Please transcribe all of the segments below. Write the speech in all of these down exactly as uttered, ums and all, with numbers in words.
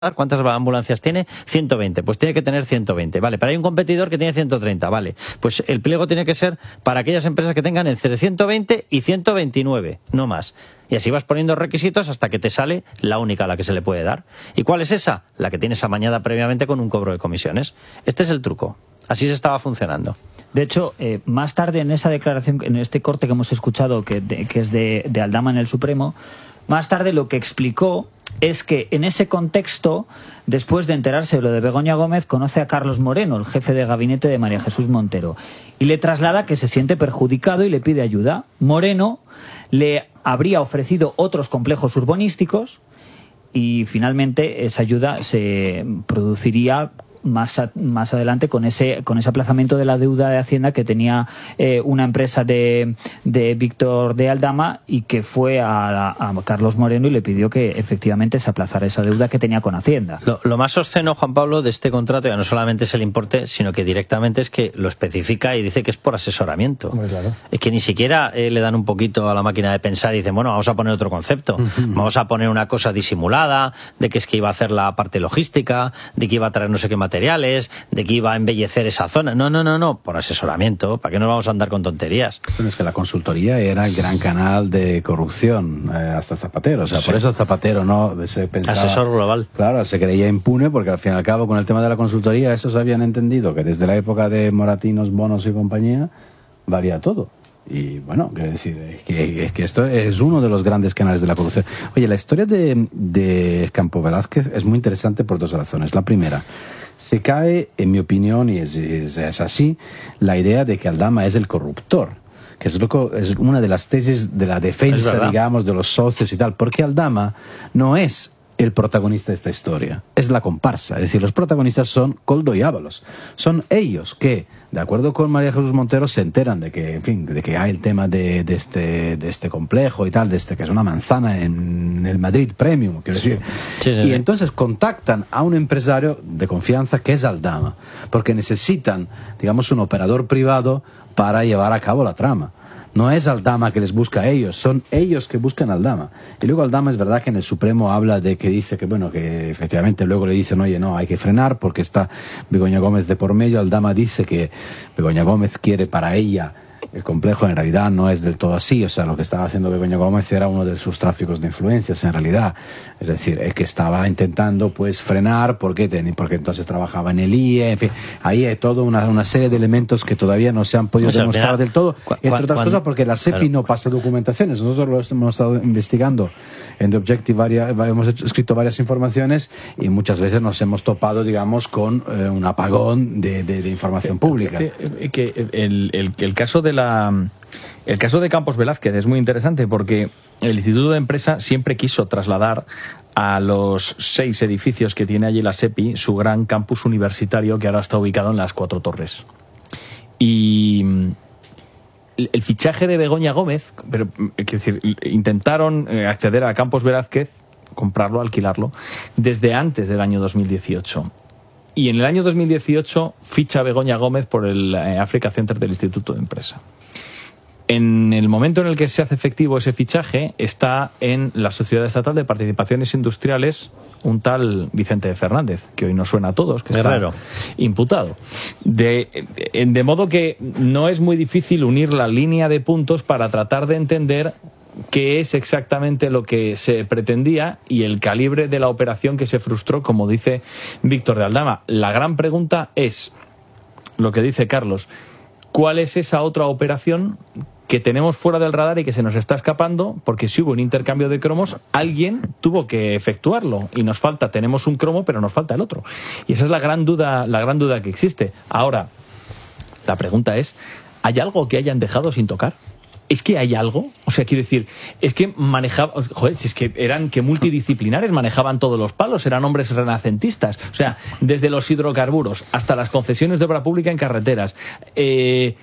¿Cuántas ambulancias tiene? ciento veinte. Pues tiene que tener ciento veinte. Vale, pero hay un competidor que tiene ciento treinta. Vale, pues el pliego tiene que ser para aquellas empresas que tengan entre ciento veinte y ciento veintinueve, no más. Y así vas poniendo requisitos hasta que te sale la única a la que se le puede dar. ¿Y cuál es esa? La que tienes amañada previamente con un cobro de comisiones. Este es el truco. Así se estaba funcionando. De hecho, eh, más tarde en esa declaración, en este corte que hemos escuchado, que, de, que es de, de Aldama en el Supremo, más tarde lo que explicó es que en ese contexto, después de enterarse de lo de Begoña Gómez, conoce a Carlos Moreno, el jefe de gabinete de María Jesús Montero, y le traslada que se siente perjudicado y le pide ayuda. Moreno le habría ofrecido otros complejos urbanísticos y finalmente esa ayuda se produciría más a, más adelante con ese con ese aplazamiento de la deuda de Hacienda que tenía eh, una empresa de, de Víctor de Aldama, y que fue a, a Carlos Moreno y le pidió que efectivamente se aplazara esa deuda que tenía con Hacienda. Lo, lo más obsceno, Juan Pablo, de este contrato ya no solamente es el importe, sino que directamente es que lo especifica y dice que es por asesoramiento. Muy claro. Es que ni siquiera eh, le dan un poquito a la máquina de pensar y dicen, bueno, vamos a poner otro concepto, uh-huh. vamos a poner una cosa disimulada, de que es que iba a hacer la parte logística, de que iba a traer no sé qué materiales, de que iba a embellecer esa zona. No, no, no, no, por asesoramiento. ¿Para qué nos vamos a andar con tonterías? Bueno, es que la consultoría era el gran canal de corrupción eh, hasta Zapatero. O sea, sí. Por eso Zapatero no se pensaba... Asesor global. Claro, se creía impune porque al fin y al cabo con el tema de la consultoría esos habían entendido que desde la época de Moratinos, Bonos y compañía valía todo. Y bueno, quiero decir, es que, es que esto es uno de los grandes canales de la corrupción. Oye, la historia de, de Campo Velázquez es muy interesante por dos razones. La primera, se cae, en mi opinión, y es, es, es así, la idea de que Aldama es el corruptor, que es, lo, es una de las tesis de la defensa, digamos, de los socios y tal, porque Aldama no es el protagonista de esta historia, es la comparsa. Es decir, los protagonistas son Koldo y Ábalos. Son ellos que, de acuerdo con María Jesús Montero, se enteran de que, en fin, de que hay el tema de, de, este, de este complejo y tal, de este que es una manzana en el Madrid Premium, quiero decir. Sí, sí, sí. Y entonces contactan a un empresario de confianza que es Aldama, porque necesitan, digamos, un operador privado para llevar a cabo la trama. No es Aldama que les busca a ellos, son ellos que buscan a Aldama. Y luego Aldama es verdad que en el Supremo habla de que dice que, bueno, que efectivamente luego le dicen, oye, no, hay que frenar porque está Begoña Gómez de por medio. Aldama dice que Begoña Gómez quiere para ella el complejo, en realidad no es del todo así. O sea, lo que estaba haciendo Begoña Gómez era uno de sus tráficos de influencias, en realidad. Es decir, es que estaba intentando, pues, frenar porque, porque entonces trabajaba en el I E, en fin. Ahí hay toda una, una serie de elementos que todavía no se han podido o sea, demostrar del todo. Entre otras cuando, cosas porque la SEPI claro. no pasa documentaciones. Nosotros lo hemos estado investigando en The Objective, varias, hemos hecho, escrito varias informaciones y muchas veces nos hemos topado, digamos, con eh, un apagón de, de, de información pública. Que, que el, el, el caso de la El caso de Campos Velázquez es muy interesante porque el Instituto de Empresa siempre quiso trasladar a los seis edificios que tiene allí la SEPI su gran campus universitario que ahora está ubicado en las Cuatro Torres. Y el fichaje de Begoña Gómez, pero, es decir, intentaron acceder a Campos Velázquez, comprarlo, alquilarlo, desde antes del año dos mil dieciocho. Y en el año dos mil dieciocho ficha Begoña Gómez por el Africa Center del Instituto de Empresa. En el momento en el que se hace efectivo ese fichaje está en la Sociedad Estatal de Participaciones Industriales un tal Vicente Fernández, que hoy nos suena a todos, que Guerrero. Está imputado. De, de modo que no es muy difícil unir la línea de puntos para tratar de entender qué es exactamente lo que se pretendía y el calibre de la operación que se frustró, como dice Víctor de Aldama. La gran pregunta es, lo que dice Carlos, ¿cuál es esa otra operación que tenemos fuera del radar y que se nos está escapando? Porque si hubo un intercambio de cromos, alguien tuvo que efectuarlo y nos falta, tenemos un cromo pero nos falta el otro. Y esa es la gran duda, la gran duda que existe. Ahora, la pregunta es, ¿hay algo que hayan dejado sin tocar? ¿Es que hay algo? O sea, quiero decir, es que manejaban, joder, si es que eran que multidisciplinares, manejaban todos los palos, eran hombres renacentistas. O sea, desde los hidrocarburos hasta las concesiones de obra pública en carreteras, eh,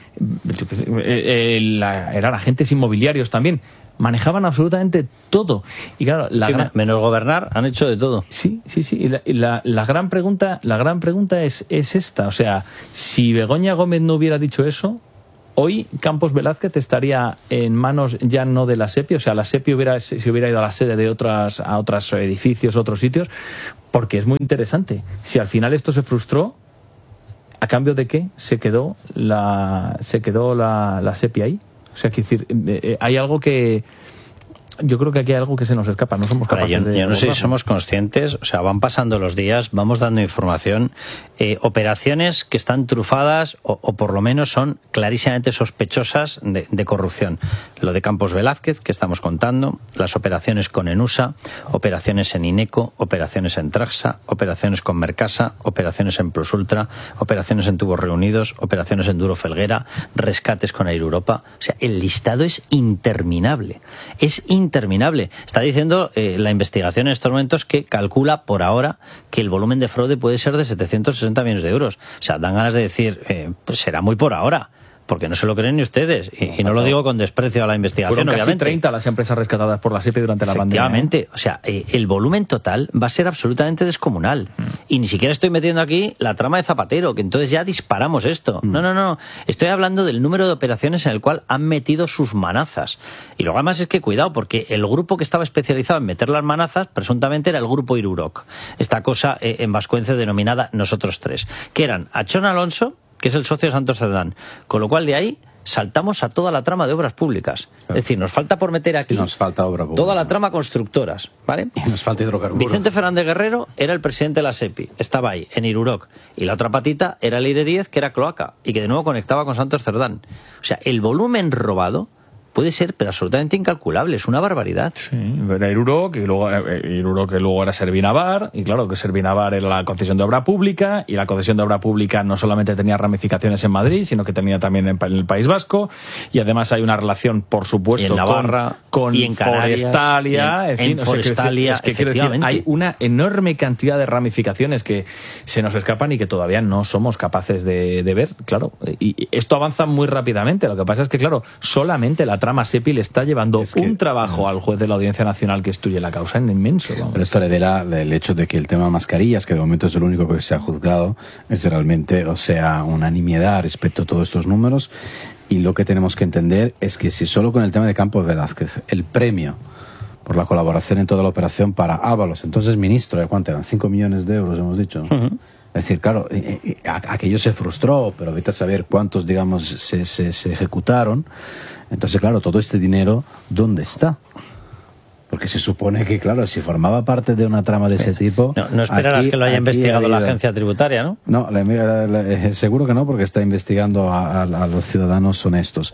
eh, la, eran agentes inmobiliarios también. Manejaban absolutamente todo. Y claro, la sí, gran... menos gobernar, han hecho de todo. Sí, sí, sí. Y la, y la, la gran pregunta, la gran pregunta es, es esta. O sea, si Begoña Gómez no hubiera dicho eso, hoy Campos Velázquez estaría en manos ya no de la SEPI, o sea, la SEPI hubiera, se hubiera ido a la sede de otras, a otros edificios, otros sitios, porque es muy interesante. Si al final esto se frustró, ¿a cambio de qué se quedó la, se quedó la, la SEPI ahí? O sea, que decir, eh, hay algo que... Yo creo que aquí hay algo que se nos escapa, no somos capaces Ahora, yo, de... yo no sé si somos conscientes, o sea, van pasando los días, vamos dando información, eh, operaciones que están trufadas o, o por lo menos son clarísimamente sospechosas de, de corrupción. Lo de Campos Velázquez, que estamos contando, las operaciones con Enusa, operaciones en Ineco, operaciones en Traxa, operaciones con Mercasa, operaciones en Plus Ultra, operaciones en Tubos Reunidos, operaciones en Duro Felguera, rescates con Air Europa. O sea, el listado es interminable. Es interminable. Interminable. Está diciendo eh, la investigación en estos momentos que calcula por ahora que el volumen de fraude puede ser de setecientos sesenta millones de euros. O sea, dan ganas de decir, eh, pues será muy por ahora. Porque no se lo creen ni ustedes. Y no, y no lo digo con desprecio a la investigación, Fueron casi obviamente. treinta las empresas rescatadas por la SEPI durante la pandemia. Efectivamente. O sea, eh, el volumen total va a ser absolutamente descomunal. Mm. Y ni siquiera estoy metiendo aquí la trama de Zapatero, que entonces ya disparamos esto. Mm. No, no, no. Estoy hablando del número de operaciones en el cual han metido sus manazas. Y lo además es que cuidado, porque el grupo que estaba especializado en meter las manazas, presuntamente era el grupo Iruroc. Esta cosa eh, en vascuence denominada Nosotros Tres. Que eran Achón Alonso, que es el socio de Santos Cerdán. Con lo cual de ahí saltamos a toda la trama de obras públicas. Claro. Es decir, nos falta por meter aquí sí, nos falta obra pública, toda la trama constructoras, ¿vale? Y nos falta hidrocarburos. Vicente Fernández Guerrero era el presidente de la SEPI, estaba ahí, en Iruroc. Y la otra patita era el Aire diez, que era Cloaca, y que de nuevo conectaba con Santos Cerdán. O sea, el volumen robado puede ser, pero absolutamente incalculable, es una barbaridad. Sí, era Iruroc, que luego, eh, Iruroc, que luego era Servinavar, y claro, que Servinavar era la concesión de obra pública, y la concesión de obra pública no solamente tenía ramificaciones en Madrid, sino que tenía también en, en el País Vasco, y además hay una relación, por supuesto, y en Navarra, con, con y en Canarias, Forestalia, y en, en, fin, en o sea, Forestalia, es que quiero decir, hay una enorme cantidad de ramificaciones que se nos escapan y que todavía no somos capaces de, de ver, claro, y, y esto avanza muy rápidamente. Lo que pasa es que, claro, solamente la trama SEPI le está llevando es que, un trabajo no. al juez de la Audiencia Nacional que estudia la causa en inmenso. Vamos. Pero esto revela el hecho de que el tema mascarillas, que de momento es el único que se ha juzgado, es realmente, o sea, una nimiedad respecto a todos estos números. Y lo que tenemos que entender es que si solo con el tema de Campos Velázquez, el premio por la colaboración en toda la operación para Ábalos, entonces ministro, ¿cuánto eran? cinco millones de euros, hemos dicho. Uh-huh. Es decir, claro, eh, eh, aquello se frustró, pero vete a saber cuántos, digamos, se, se, se ejecutaron. Entonces, claro, todo este dinero, ¿dónde está? Porque se supone que, claro, si formaba parte de una trama de ese tipo... No, no esperarás aquí, que lo haya investigado hay, la agencia tributaria, ¿no? No, la, la, la, seguro que no, porque está investigando a, a, a los ciudadanos honestos.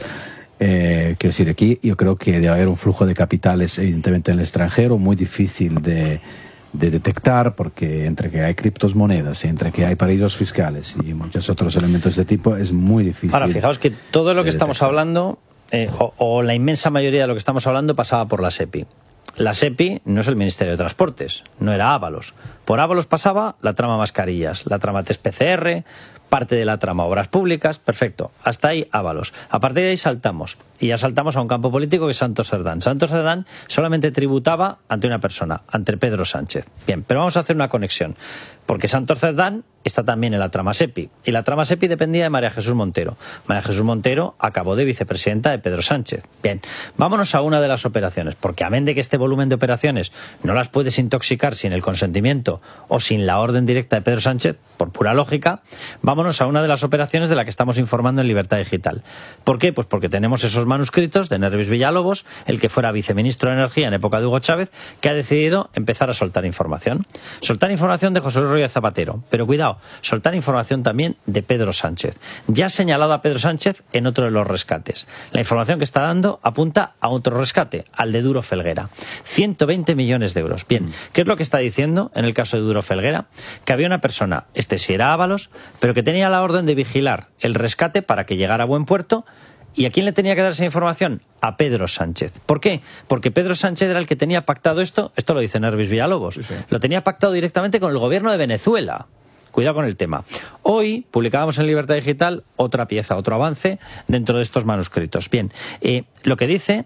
Eh, quiero decir, aquí yo creo que debe haber un flujo de capitales, evidentemente, en el extranjero, muy difícil de... de detectar, porque entre que hay criptomonedas y entre que hay paraísos fiscales y muchos otros elementos de este tipo, es muy difícil. Ahora, fijaos que todo lo que estamos detectar. hablando, eh, o, o la inmensa mayoría de lo que estamos hablando, pasaba por la SEPI. La SEPI no es el Ministerio de Transportes, no era Ábalos. Por Ábalos pasaba la trama mascarillas, la trama test P C R, parte de la trama obras públicas, perfecto. Hasta ahí Ábalos. A partir de ahí saltamos. Y ya saltamos a un campo político que es Santos Cerdán. Santos Cerdán solamente tributaba ante una persona, ante Pedro Sánchez. Bien, pero vamos a hacer una conexión. Porque Santos Cerdán está también en la trama SEPI. Y la trama SEPI dependía de María Jesús Montero. María Jesús Montero acabó de vicepresidenta de Pedro Sánchez. Bien, vámonos a una de las operaciones. Porque amén de que este volumen de operaciones no las puedes intoxicar sin el consentimiento o sin la orden directa de Pedro Sánchez, por pura lógica, vámonos a una de las operaciones de la que estamos informando en Libertad Digital. ¿Por qué? Pues porque tenemos esos manuscritos de Nervis Villalobos, el que fuera viceministro de Energía en época de Hugo Chávez, que ha decidido empezar a soltar información. Soltar información de José Luis Rodríguez Zapatero. Pero cuidado, soltar información también de Pedro Sánchez. Ya ha señalado a Pedro Sánchez en otro de los rescates. La información que está dando apunta a otro rescate, al de Duro Felguera. ciento veinte millones de euros. Bien, ¿qué es lo que está diciendo en el caso de Duro Felguera? Que había una persona, este sí era Ábalos, pero que tenía la orden de vigilar el rescate para que llegara a buen puerto. ¿Y a quién le tenía que dar esa información? A Pedro Sánchez. ¿Por qué? Porque Pedro Sánchez era el que tenía pactado esto, esto lo dice Nervis Villalobos, sí, sí. Lo tenía pactado directamente con el gobierno de Venezuela. Cuidado con el tema. Hoy publicábamos en Libertad Digital otra pieza, otro avance dentro de estos manuscritos. Bien, eh, lo que dice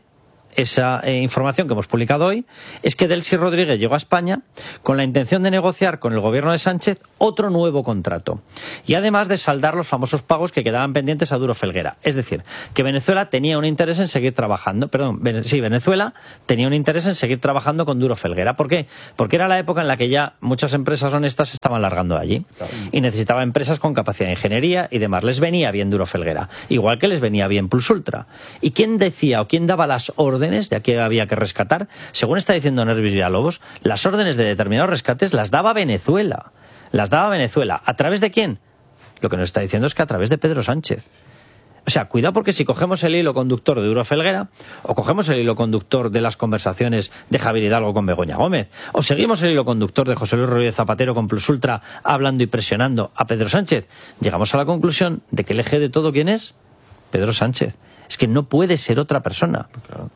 esa eh, información que hemos publicado hoy, es que Delcy Rodríguez llegó a España con la intención de negociar con el gobierno de Sánchez otro nuevo contrato y además de saldar los famosos pagos que quedaban pendientes a Duro Felguera. Es decir, que Venezuela tenía un interés en seguir trabajando, perdón, sí, Venezuela tenía un interés en seguir trabajando con Duro Felguera. ¿Por qué? Porque era la época en la que ya muchas empresas honestas se estaban largando allí y necesitaba empresas con capacidad de ingeniería y demás. Les venía bien Duro Felguera, igual que les venía bien Plus Ultra. ¿Y quién decía o quién daba las órdenes de a qué había que rescatar? Según está diciendo Nervis Villalobos, las órdenes de determinados rescates las daba Venezuela. Las daba Venezuela. ¿A través de quién? Lo que nos está diciendo es que a través de Pedro Sánchez. O sea, cuidado, porque si cogemos el hilo conductor de Duro Felguera, o cogemos el hilo conductor de las conversaciones de Javier Hidalgo con Begoña Gómez, o seguimos el hilo conductor de José Luis Rodríguez Zapatero con Plus Ultra hablando y presionando a Pedro Sánchez, llegamos a la conclusión de que el eje de todo, ¿quién es? Pedro Sánchez. Es que no puede ser otra persona. Claro.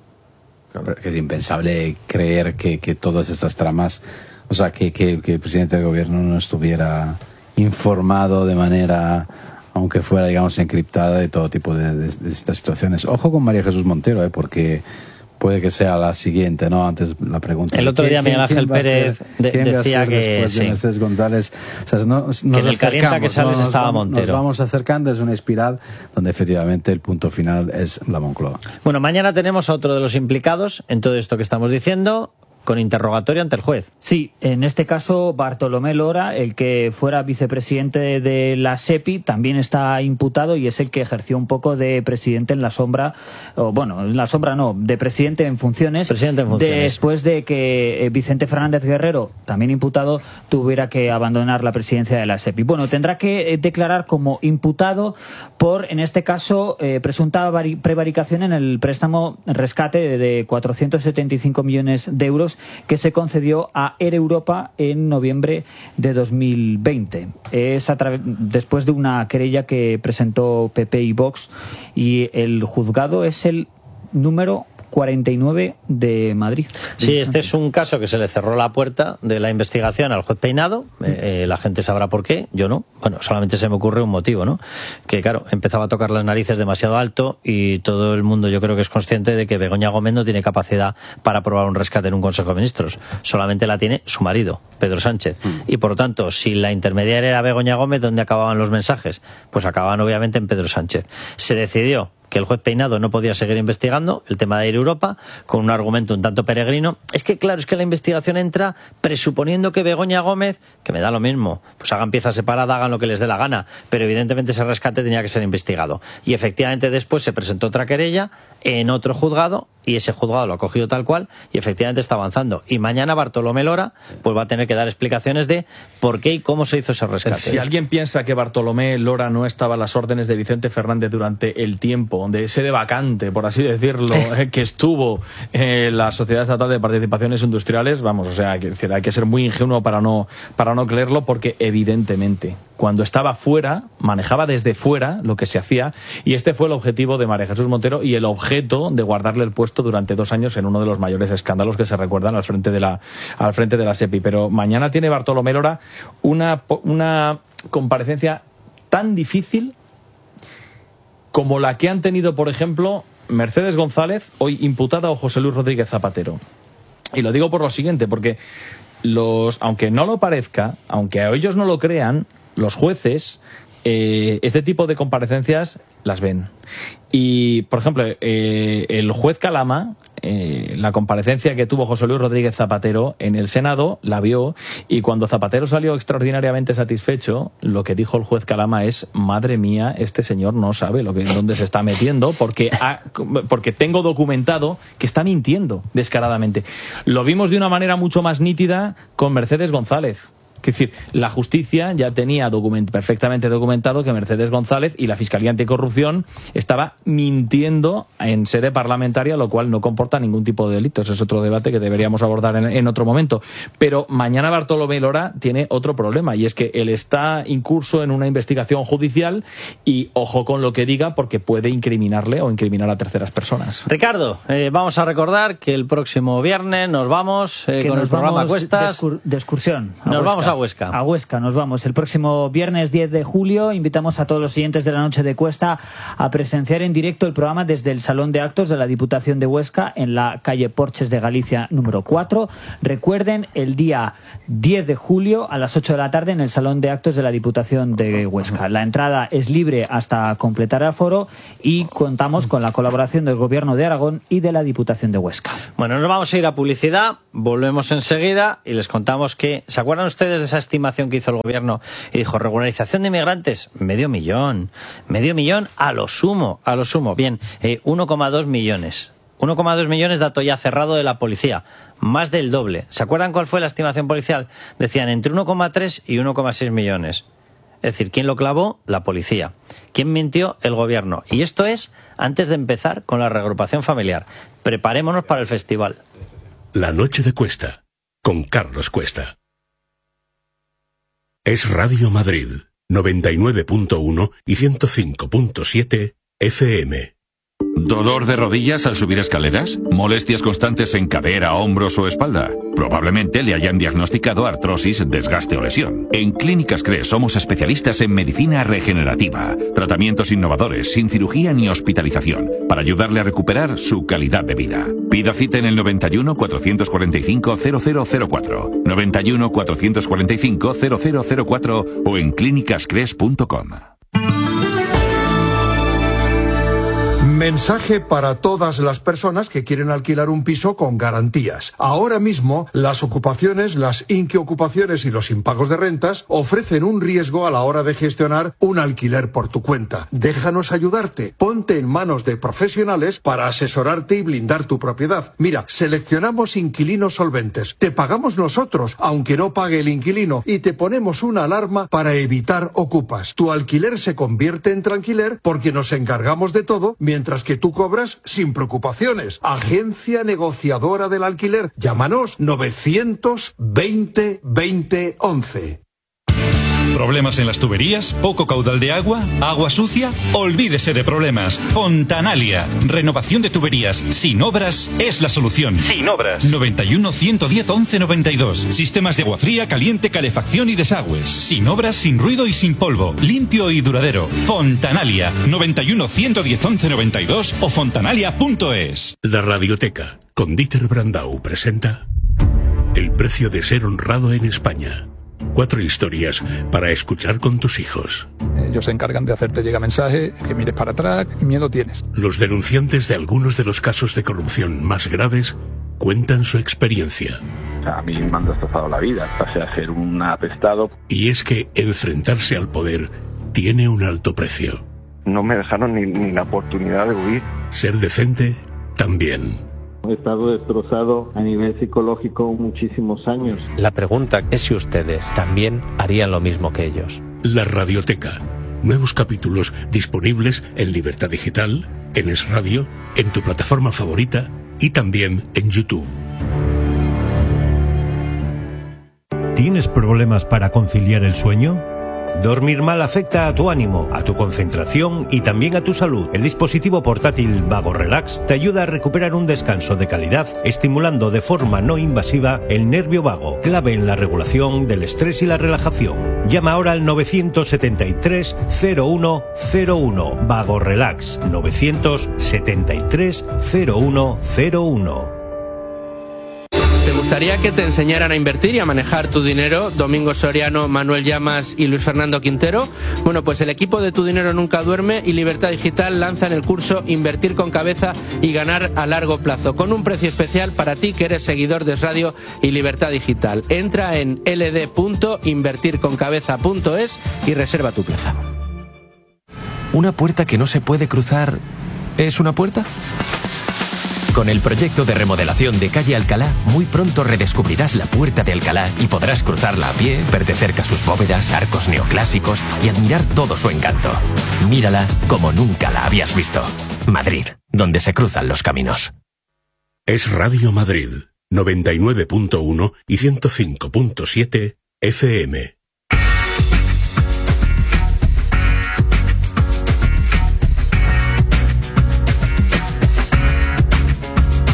Es impensable creer que, que todas estas tramas, o sea, que, que, que el presidente del gobierno no estuviera informado de manera, aunque fuera, digamos, encriptada, de todo tipo de, de, de estas situaciones. Ojo con María Jesús Montero, ¿eh? Porque puede que sea la siguiente, ¿no? Antes la pregunta. El otro día Miguel Ángel Pérez de, decía que sí. De Mercedes González, o sea, no, nos que en el calienta que sales no, estaba vamos, Montero. Nos vamos acercando, es una espiral donde efectivamente el punto final es la Moncloa. Bueno, mañana tenemos a otro de los implicados en todo esto que estamos diciendo, con interrogatorio ante el juez. Sí, en este caso Bartolomé Lora, el que fuera vicepresidente de la SEPI, también está imputado y es el que ejerció un poco de presidente en la sombra, o bueno, en la sombra no, de presidente en funciones, presidente en funciones. Después de que Vicente Fernández Guerrero, también imputado, tuviera que abandonar la presidencia de la SEPI. Bueno, tendrá que declarar como imputado por, en este caso, eh, presunta prevaricación en el préstamo rescate de cuatrocientos setenta y cinco millones de euros que se concedió a Air Europa en noviembre de dos mil veinte. Es a través, después de una querella que presentó P P y Vox, y el juzgado es el número cuarenta y nueve de Madrid. Sí, este es un caso que se le cerró la puerta de la investigación al juez Peinado. Eh, eh, la gente sabrá por qué, yo no. Bueno, solamente se me ocurre un motivo, ¿no? Que claro, empezaba a tocar las narices demasiado alto y todo el mundo yo creo que es consciente de que Begoña Gómez no tiene capacidad para aprobar un rescate en un Consejo de Ministros. Solamente la tiene su marido, Pedro Sánchez. Y por lo tanto, si la intermediaria era Begoña Gómez, ¿dónde acababan los mensajes? Pues acababan obviamente en Pedro Sánchez. Se decidió que el juez Peinado no podía seguir investigando el tema de Air Europa con un argumento un tanto peregrino. Es que claro, es que la investigación entra presuponiendo que Begoña Gómez, que me da lo mismo, pues hagan pieza separada, hagan lo que les dé la gana, pero evidentemente ese rescate tenía que ser investigado. Y efectivamente después se presentó otra querella en otro juzgado y ese juzgado lo ha cogido tal cual y efectivamente está avanzando. Y mañana Bartolomé Lora pues va a tener que dar explicaciones de por qué y cómo se hizo ese rescate. Si alguien piensa que Bartolomé Lora no estaba a las órdenes de Vicente Fernández durante el tiempo de ese de vacante, por así decirlo, eh, que estuvo en la Sociedad Estatal de Participaciones Industriales, vamos, o sea, hay que, hay que ser muy ingenuo para no, para no creerlo, porque evidentemente cuando estaba fuera, manejaba desde fuera lo que se hacía, y este fue el objetivo de María Jesús Montero y el objeto de guardarle el puesto durante dos años en uno de los mayores escándalos que se recuerdan al frente de la, al frente de la SEPI. Pero mañana tiene Bartolomé Lora una, una comparecencia tan difícil como la que han tenido, por ejemplo, Mercedes González, hoy imputada, o José Luis Rodríguez Zapatero. Y lo digo por lo siguiente, porque los, aunque no lo parezca, aunque a ellos no lo crean, los jueces eh, este tipo de comparecencias las ven. Y, por ejemplo, eh, el juez Calama, eh, la comparecencia que tuvo José Luis Rodríguez Zapatero en el Senado, la vio, y cuando Zapatero salió extraordinariamente satisfecho, lo que dijo el juez Calama es: madre mía, este señor no sabe lo que, dónde se está metiendo, porque, ha, porque tengo documentado que está mintiendo descaradamente. Lo vimos de una manera mucho más nítida con Mercedes González. Es decir, la justicia ya tenía document, perfectamente documentado que Mercedes González y la Fiscalía Anticorrupción estaba mintiendo en sede parlamentaria, lo cual no comporta ningún tipo de delito. Ese es otro debate que deberíamos abordar en, en otro momento. Pero mañana Bartolomé Lora tiene otro problema, y es que él está incurso en una investigación judicial y ojo con lo que diga, porque puede incriminarle o incriminar a terceras personas. Ricardo, eh, vamos a recordar que el próximo viernes nos vamos eh, con nos el programa vamos Cuestas de, excur de excursión. Nos vamos a a Huesca. A Huesca nos vamos. El próximo viernes diez de julio invitamos a todos los siguientes de la Noche de Cuesta a presenciar en directo el programa desde el Salón de Actos de la Diputación de Huesca en la calle Porches de Galicia número cuatro. Recuerden, el día diez de julio a las ocho de la tarde en el Salón de Actos de la Diputación de Huesca. La entrada es libre hasta completar aforo y contamos con la colaboración del Gobierno de Aragón y de la Diputación de Huesca. Bueno, nos vamos a ir a publicidad, volvemos enseguida y les contamos que, ¿se acuerdan ustedes de esa estimación que hizo el Gobierno? Y dijo, regularización de inmigrantes, medio millón, medio millón a lo sumo, a lo sumo. Bien, eh, uno coma dos millones. uno coma dos millones, dato ya cerrado de la policía, más del doble. ¿Se acuerdan cuál fue la estimación policial? Decían entre uno coma tres y uno coma seis millones. Es decir, ¿quién lo clavó? La policía. ¿Quién mintió? El Gobierno. Y esto es antes de empezar con la reagrupación familiar. Preparémonos para el festival. La Noche de Cuesta, con Carlos Cuesta. Es Radio Madrid, noventa y nueve punto uno y ciento cinco punto siete F M. ¿Dolor de rodillas al subir escaleras? ¿Molestias constantes en cadera, hombros o espalda? Probablemente le hayan diagnosticado artrosis, desgaste o lesión. En Clínicas Cres somos especialistas en medicina regenerativa, tratamientos innovadores, sin cirugía ni hospitalización, para ayudarle a recuperar su calidad de vida. Pida cita en el noventa y uno, cuatrocientos cuarenta y cinco, cero cero cero cuatro, noventa y uno, cuatrocientos cuarenta y cinco, cero cero cero cuatro o en clínicas cres punto com. Mensaje para todas las personas que quieren alquilar un piso con garantías. Ahora mismo, las ocupaciones, las inquiocupaciones y los impagos de rentas ofrecen un riesgo a la hora de gestionar un alquiler por tu cuenta. Déjanos ayudarte. Ponte en manos de profesionales para asesorarte y blindar tu propiedad. Mira, seleccionamos inquilinos solventes. Te pagamos nosotros, aunque no pague el inquilino, y te ponemos una alarma para evitar ocupas. Tu alquiler se convierte en tranquiler porque nos encargamos de todo, mientras que tú cobras sin preocupaciones. Agencia negociadora del alquiler. Llámanos novecientos veinte veinte once. ¿Problemas en las tuberías? ¿Poco caudal de agua? ¿Agua sucia? Olvídese de problemas. Fontanalia. Renovación de tuberías sin obras es la solución. Sin obras. noventa y uno, ciento diez, once noventa y dos. Sistemas de agua fría, caliente, calefacción y desagües. Sin obras, sin ruido y sin polvo. Limpio y duradero. Fontanalia. noventa y uno, ciento diez, once noventa y dos o fontanalia punto es. La Radioteca, con Dieter Brandau, presenta El precio de ser honrado en España. Cuatro historias para escuchar con tus hijos. Ellos se encargan de hacerte llegar mensaje, que mires para atrás y miedo tienes. Los denunciantes de algunos de los casos de corrupción más graves cuentan su experiencia. O sea, a mí me han destrozado la vida, pasé a ser un atestado. Y es que enfrentarse al poder tiene un alto precio. No me dejaron ni, ni la oportunidad de huir. Ser decente también. He estado destrozado a nivel psicológico muchísimos años. La pregunta es si ustedes también harían lo mismo que ellos. La Radioteca. Nuevos capítulos disponibles en Libertad Digital, en Es Radio, en tu plataforma favorita y también en YouTube. ¿Tienes problemas para conciliar el sueño? Dormir mal afecta a tu ánimo, a tu concentración y también a tu salud. El dispositivo portátil Vago Relax te ayuda a recuperar un descanso de calidad, estimulando de forma no invasiva el nervio vago, clave en la regulación del estrés y la relajación. Llama ahora al novecientos setenta y tres, cero uno cero uno. Vago Relax, novecientos setenta y tres, cero uno cero uno. ¿Te gustaría que te enseñaran a invertir y a manejar tu dinero? Domingo Soriano, Manuel Llamas y Luis Fernando Quintero. Bueno, pues el equipo de Tu Dinero Nunca Duerme y Libertad Digital lanzan el curso Invertir con Cabeza y Ganar a Largo Plazo, con un precio especial para ti que eres seguidor de Es Radio y Libertad Digital. Entra en l d punto invertir con cabeza punto es y reserva tu plaza. ¿Una puerta que no se puede cruzar es una puerta? Con el proyecto de remodelación de Calle Alcalá, muy pronto redescubrirás la Puerta de Alcalá y podrás cruzarla a pie, ver de cerca sus bóvedas, arcos neoclásicos y admirar todo su encanto. Mírala como nunca la habías visto. Madrid, donde se cruzan los caminos. Es Radio Madrid, noventa y nueve punto uno y ciento cinco punto siete F M.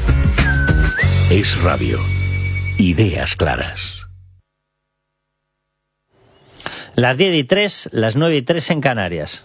Es Radio. Ideas claras. Las diez y tres, las nueve y tres en Canarias.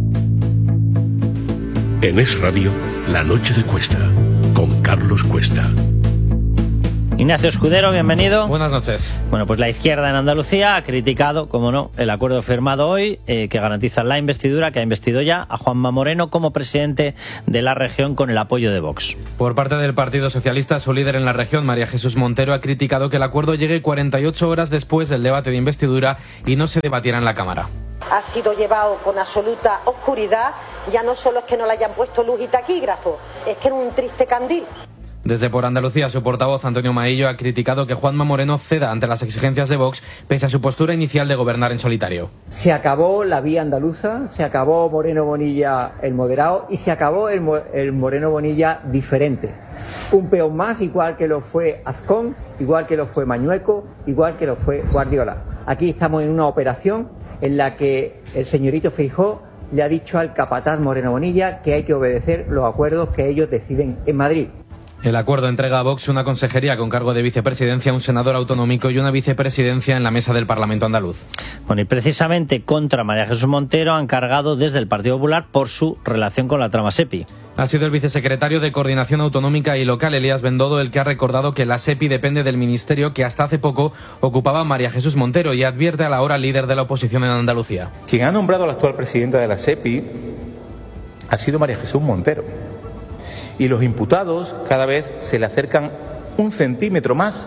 En Es Radio, La Noche de Cuesta, con Carlos Cuesta. Ignacio Escudero, bienvenido. Buenas noches. Bueno, pues la izquierda en Andalucía ha criticado, como no, el acuerdo firmado hoy eh, que garantiza la investidura, que ha investido ya a Juanma Moreno como presidente de la región con el apoyo de Vox. Por parte del Partido Socialista, su líder en la región, María Jesús Montero, ha criticado que el acuerdo llegue cuarenta y ocho horas después del debate de investidura y no se debatiera en la Cámara. Ha sido llevado con absoluta oscuridad, ya no solo es que no le hayan puesto luz y taquígrafo, es que era un triste candil. Desde Por Andalucía, su portavoz, Antonio Maillo, ha criticado que Juanma Moreno ceda ante las exigencias de Vox, pese a su postura inicial de gobernar en solitario. Se acabó la vía andaluza, se acabó Moreno Bonilla el moderado y se acabó el, el Moreno Bonilla diferente. Un peón más, igual que lo fue Azcón, igual que lo fue Mañueco, igual que lo fue Guardiola. Aquí estamos en una operación en la que el señorito Feijóo le ha dicho al capataz Moreno Bonilla que hay que obedecer los acuerdos que ellos deciden en Madrid. El acuerdo entrega a Vox una consejería con cargo de vicepresidencia, un senador autonómico y una vicepresidencia en la mesa del Parlamento andaluz. Bueno, y precisamente contra María Jesús Montero han cargado desde el Partido Popular por su relación con la trama SEPI. Ha sido el vicesecretario de Coordinación Autonómica y Local, Elías Bendodo, el que ha recordado que la SEPI depende del ministerio que hasta hace poco ocupaba María Jesús Montero y advierte a la hora líder de la oposición en Andalucía. Quien ha nombrado a la actual presidenta de la SEPI ha sido María Jesús Montero. Y los imputados cada vez se le acercan un centímetro más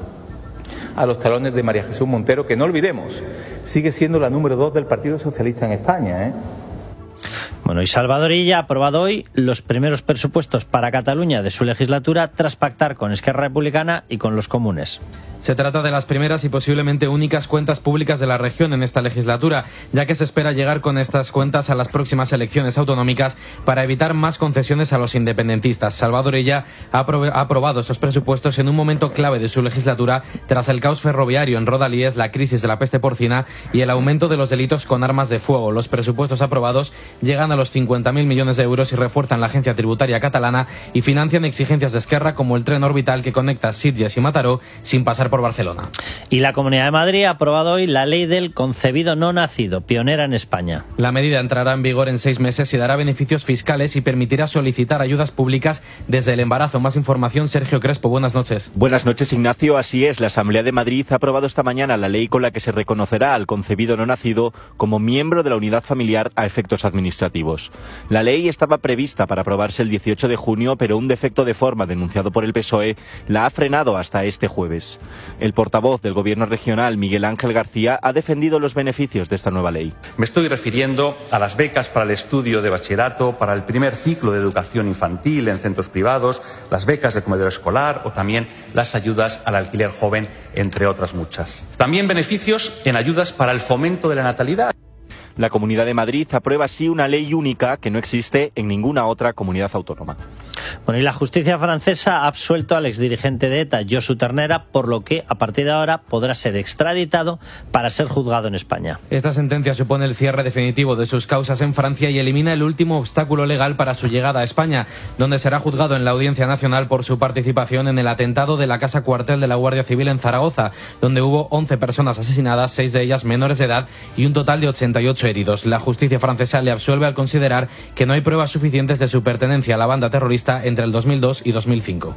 a los talones de María Jesús Montero, que no olvidemos, sigue siendo la número dos del Partido Socialista en España, ¿eh? Bueno, y Salvador Illa ha aprobado hoy los primeros presupuestos para Cataluña de su legislatura tras pactar con Esquerra Republicana y con los comunes. Se trata de las primeras y posiblemente únicas cuentas públicas de la región en esta legislatura, ya que se espera llegar con estas cuentas a las próximas elecciones autonómicas para evitar más concesiones a los independentistas. Salvador Illa ha aprobado estos presupuestos en un momento clave de su legislatura tras el caos ferroviario en Rodalíes, la crisis de la peste porcina y el aumento de los delitos con armas de fuego. Los presupuestos aprobados llegan a los cincuenta mil millones de euros y refuerzan la agencia tributaria catalana y financian exigencias de Esquerra como el tren orbital que conecta Sitges y Mataró sin pasar por Barcelona. Y la Comunidad de Madrid ha aprobado hoy la ley del concebido no nacido, pionera en España. La medida entrará en vigor en seis meses y dará beneficios fiscales y permitirá solicitar ayudas públicas desde el embarazo. Más información, Sergio Crespo, buenas noches. Buenas noches, Ignacio. Así es, la Asamblea de Madrid ha aprobado esta mañana la ley con la que se reconocerá al concebido no nacido como miembro de la unidad familiar a efectos administrativos. La ley estaba prevista para aprobarse el dieciocho de junio, pero un defecto de forma denunciado por el P S O E la ha frenado hasta este jueves. El portavoz del Gobierno regional, Miguel Ángel García, ha defendido los beneficios de esta nueva ley. Me estoy refiriendo a las becas para el estudio de bachillerato, para el primer ciclo de educación infantil en centros privados, las becas de comedor escolar o también las ayudas al alquiler joven, entre otras muchas. También beneficios en ayudas para el fomento de la natalidad. La Comunidad de Madrid aprueba así una ley única que no existe en ninguna otra comunidad autónoma. Bueno, y la justicia francesa ha absuelto al exdirigente de ETA, Josu Ternera, por lo que a partir de ahora podrá ser extraditado para ser juzgado en España. Esta sentencia supone el cierre definitivo de sus causas en Francia y elimina el último obstáculo legal para su llegada a España, donde será juzgado en la Audiencia Nacional por su participación en el atentado de la Casa Cuartel de la Guardia Civil en Zaragoza, donde hubo once personas asesinadas, seis de ellas menores de edad y un total de ochenta y ocho heridos. La justicia francesa le absuelve al considerar que no hay pruebas suficientes de su pertenencia a la banda terrorista entre el dos mil dos y dos mil cinco.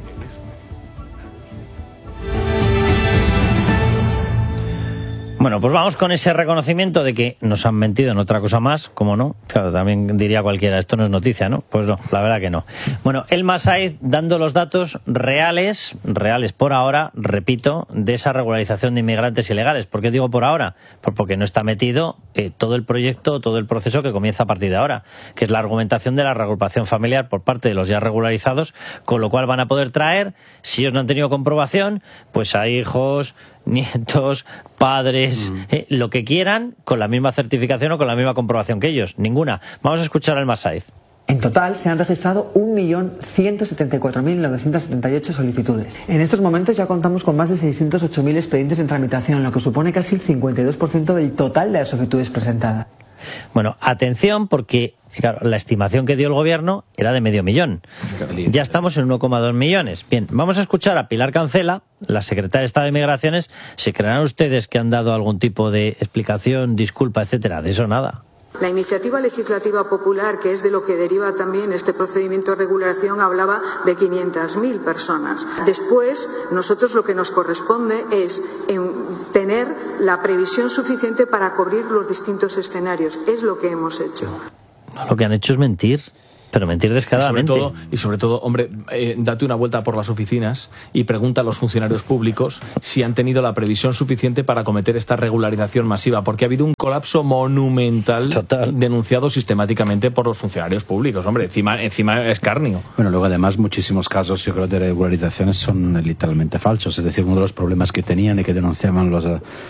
Bueno, pues vamos con ese reconocimiento de que nos han mentido en otra cosa más, ¿cómo no? Claro, también diría cualquiera, esto no es noticia, ¿no? Pues no, la verdad que no. Bueno, Elma Saiz dando los datos reales, reales por ahora, repito, de esa regularización de inmigrantes ilegales. ¿Por qué digo por ahora? Pues porque no está metido eh, todo el proyecto, todo el proceso que comienza a partir de ahora, que es la argumentación de la reagrupación familiar por parte de los ya regularizados, con lo cual van a poder traer, si ellos no han tenido comprobación, pues a hijos, nietos, padres, mm. eh, lo que quieran, con la misma certificación o con la misma comprobación que ellos. Ninguna. Vamos a escuchar al Masaiz. En total se han registrado un millón ciento setenta y cuatro mil novecientos setenta y ocho solicitudes. En estos momentos ya contamos con más de seiscientos ocho mil expedientes en tramitación, lo que supone casi el cincuenta y dos por ciento del total de las solicitudes presentadas. Bueno, atención porque Y claro, la estimación que dio el gobierno era de medio millón. Ya estamos en uno coma dos millones. Bien, vamos a escuchar a Pilar Cancela, la secretaria de Estado de Migraciones. ¿Se creerán ustedes que han dado algún tipo de explicación, disculpa, etcétera? De eso nada. La iniciativa legislativa popular, que es de lo que deriva también este procedimiento de regulación, hablaba de quinientas mil personas. Después, nosotros lo que nos corresponde es tener la previsión suficiente para cubrir los distintos escenarios. Es lo que hemos hecho. Lo que han hecho es mentir. Pero mentir descaradamente. Y sobre todo, y sobre todo hombre, eh, date una vuelta por las oficinas y pregunta a los funcionarios públicos si han tenido la previsión suficiente para acometer esta regularización masiva, porque ha habido un colapso monumental Total. denunciado sistemáticamente por los funcionarios públicos. Hombre, encima, encima es escarnio. Bueno, luego además muchísimos casos, yo creo, de regularizaciones son literalmente falsos. Es decir, uno de los problemas que tenían y que denunciaban los...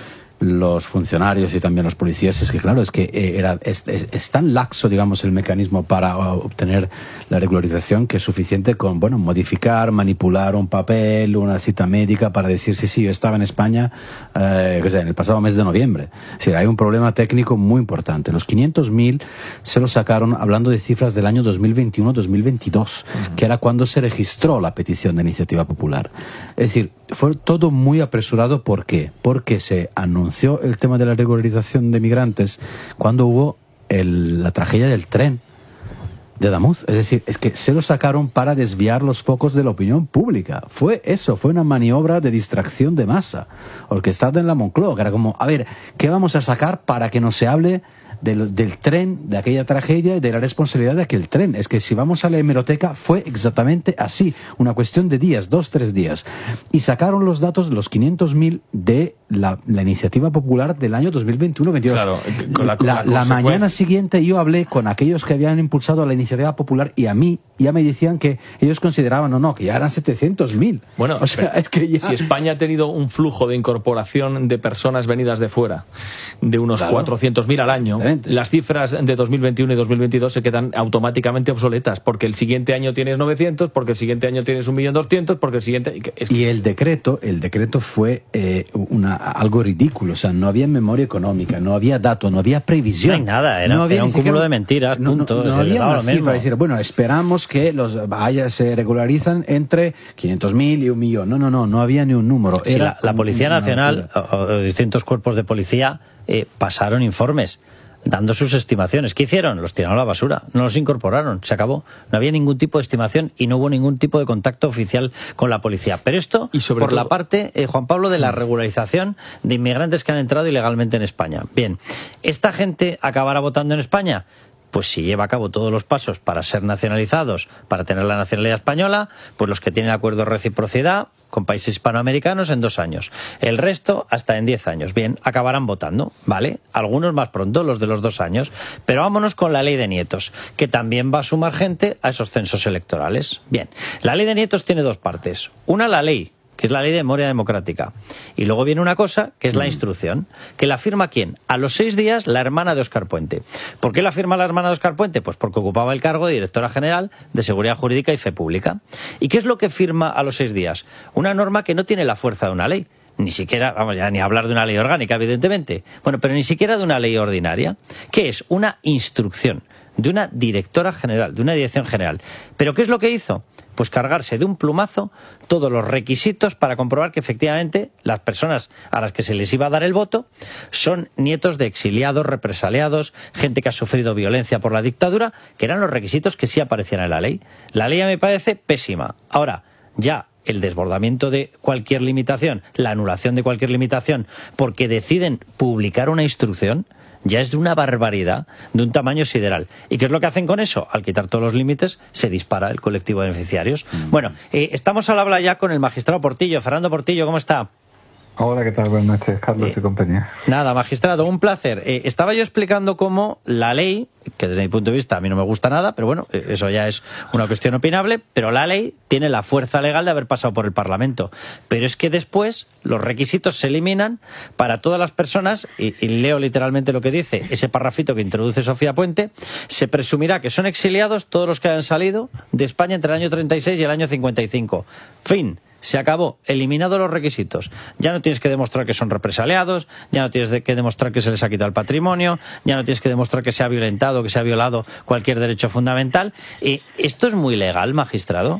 los funcionarios y también los policías es que claro es que era es, es, es tan laxo, digamos, el mecanismo para obtener la regularización que es suficiente con, bueno, modificar, manipular un papel, una cita médica para decir sí, sí, yo estaba en España eh, qué sé, en el pasado mes de noviembre. Es decir, hay un problema técnico muy importante. Los quinientos mil se los sacaron hablando de cifras del año dos mil veintiuno dos mil veintidós, uh-huh. que era cuando se registró la petición de iniciativa popular. Es decir, fue todo muy apresurado. ¿Por qué? Porque se anunció el tema de la regularización de migrantes cuando hubo el, la tragedia del tren de Adamuz. Es decir, es que se lo sacaron para desviar los focos de la opinión pública. Fue eso, fue una maniobra de distracción de masa, orquestada en la Moncloa, que era como, a ver, ¿qué vamos a sacar para que no se hable Del, del tren, de aquella tragedia y de la responsabilidad de aquel tren? Es que si vamos a la hemeroteca fue exactamente así, una cuestión de días, dos, tres días. Y sacaron los datos, los quinientos mil de la, la iniciativa popular del año dos mil veintiuno veintidós. Claro, con la, con la, la, la mañana siguiente yo hablé con aquellos que habían impulsado la iniciativa popular y a mí ya me decían que ellos consideraban, no, no, que ya eran setecientos mil. Bueno, o sea, es que ya... si España ha tenido un flujo de incorporación de personas venidas de fuera de unos claro. cuatrocientos mil al año, las cifras de dos mil veintiuno y dos mil veintidós se quedan automáticamente obsoletas, porque el siguiente año tienes novecientos, porque el siguiente año tienes un millón doscientos, porque el siguiente... Es... Y el decreto, el decreto fue eh, una, algo ridículo, o sea, no había memoria económica, no había dato, no había previsión. No hay nada, era, no había era un cúmulo de mentiras, no, punto. No, no, no había una cifra, decir, bueno, esperamos que los vallas se regularizan entre quinientos mil y un millón. No, no, no, no había ni un número. Sí, era la, la Policía Nacional o, o distintos cuerpos de policía eh, pasaron informes dando sus estimaciones. ¿Qué hicieron? Los tiraron a la basura, no los incorporaron, se acabó. No había ningún tipo de estimación y no hubo ningún tipo de contacto oficial con la policía. Pero esto, y sobre por todo... la parte, eh, Juan Pablo, de la regularización de inmigrantes que han entrado ilegalmente en España. Bien, ¿esta gente acabará votando en España? Pues si lleva a cabo todos los pasos para ser nacionalizados, para tener la nacionalidad española, pues los que tienen acuerdo de reciprocidad con países hispanoamericanos en dos años. El resto hasta en diez años. Bien, acabarán votando, ¿vale? Algunos más pronto, los de los dos años. Pero vámonos con la ley de nietos, que también va a sumar gente a esos censos electorales. Bien, la ley de nietos tiene dos partes. Una, la ley, que es la ley de memoria democrática. Y luego viene una cosa, que es la instrucción, que la firma ¿quién? A los seis días la hermana de Óscar Puente. ¿Por qué la firma la hermana de Óscar Puente? Pues porque ocupaba el cargo de directora general de Seguridad Jurídica y Fe Pública. ¿Y qué es lo que firma a los seis días? Una norma que no tiene la fuerza de una ley. Ni siquiera, vamos ya, ni hablar de una ley orgánica, evidentemente. Bueno, pero ni siquiera de una ley ordinaria, que es una instrucción de una directora general, de una dirección general. ¿Pero qué es lo que hizo? Pues cargarse de un plumazo todos los requisitos para comprobar que efectivamente las personas a las que se les iba a dar el voto son nietos de exiliados, represaliados, gente que ha sufrido violencia por la dictadura, que eran los requisitos que sí aparecían en la ley. La ley me parece pésima. Ahora, ya el desbordamiento de cualquier limitación, la anulación de cualquier limitación, porque deciden publicar una instrucción, ya es de una barbaridad, de un tamaño sideral. ¿Y qué es lo que hacen con eso? Al quitar todos los límites, se dispara el colectivo de beneficiarios. Mm. Bueno, eh, estamos al habla ya con el magistrado Portillo. Fernando Portillo, ¿cómo está? Hola, ¿qué tal? Buenas noches, Carlos eh, y compañía. Nada, magistrado, un placer. Eh, estaba yo explicando cómo la ley, que desde mi punto de vista a mí no me gusta nada, pero bueno, eh, eso ya es una cuestión opinable, pero la ley tiene la fuerza legal de haber pasado por el Parlamento. Pero es que después los requisitos se eliminan para todas las personas, y, y leo literalmente lo que dice ese parrafito que introduce Sofía Puente: se presumirá que son exiliados todos los que hayan salido de España entre el año treinta y seis y el año cincuenta y cinco. Fin. Se acabó, eliminado los requisitos. Ya no tienes que demostrar que son represaliados, ya no tienes que demostrar que se les ha quitado el patrimonio, ya no tienes que demostrar que se ha violentado, que se ha violado cualquier derecho fundamental. ¿Y esto es muy legal, magistrado?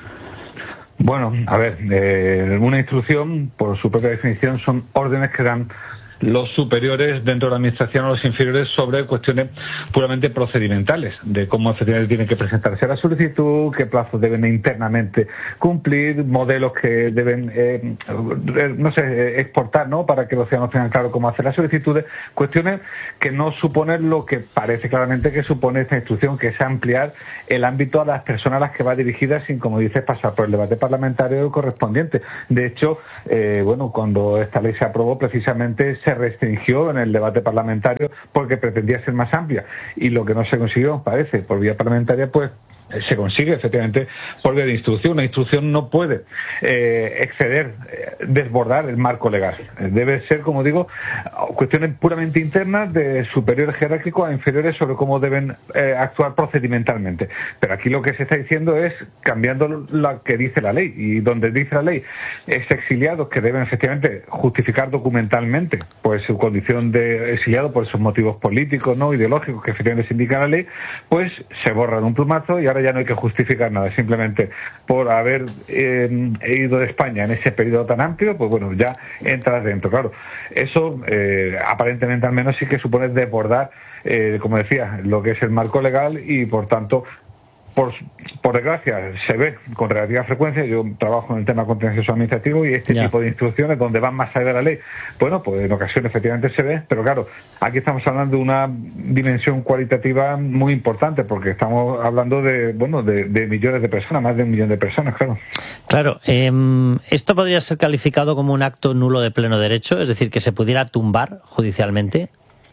Bueno, a ver, eh, una instrucción, por su propia definición, son órdenes que dan los superiores dentro de la administración o los inferiores sobre cuestiones puramente procedimentales, de cómo efectivamente tienen que presentarse a la solicitud, qué plazos deben internamente cumplir, modelos que deben, eh, no sé, exportar, ¿no?, para que los ciudadanos tengan claro cómo hacer las solicitudes, cuestiones que no suponen lo que parece claramente que supone esta instrucción, que es ampliar el ámbito a las personas a las que va dirigida sin, como dices, pasar por el debate parlamentario correspondiente. De hecho, eh, bueno, cuando esta ley se aprobó, precisamente se restringió en el debate parlamentario porque pretendía ser más amplia, y lo que no se consiguió, parece, por vía parlamentaria, pues se consigue efectivamente por vía de instrucción. Una instrucción no puede eh, exceder, eh, desbordar el marco legal. Debe ser, como digo, cuestiones puramente internas de superiores jerárquicos a inferiores sobre cómo deben eh, actuar procedimentalmente. Pero aquí lo que se está diciendo es cambiando lo que dice la ley, y donde dice la ley es exiliados que deben efectivamente justificar documentalmente pues su condición de exiliado por esos motivos políticos, no ideológicos que efectivamente se indica en la ley, pues se borra de un plumazo y ahora ya no hay que justificar nada, simplemente por haber eh, ido de España en ese periodo tan amplio, pues bueno, ya entras dentro. Claro, eso eh, aparentemente al menos sí que supone desbordar, eh, como decía, lo que es el marco legal, y por tanto, por, por desgracia, se ve con relativa frecuencia. Yo trabajo en el tema contencioso administrativo y este ya. tipo de instrucciones donde van más allá de la ley, bueno, pues en ocasiones efectivamente se ve, pero claro, aquí estamos hablando de una dimensión cualitativa muy importante, porque estamos hablando de, bueno, de, de millones de personas, más de un millón de personas, claro. Claro, eh, ¿esto podría ser calificado como un acto nulo de pleno derecho? Es decir, que se pudiera tumbar judicialmente.